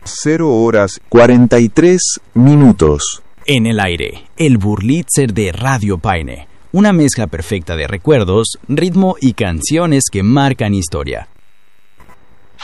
0:43. En el aire, el Burlitzer de Radio Paine. Una mezcla perfecta de recuerdos, ritmo y canciones que marcan historia.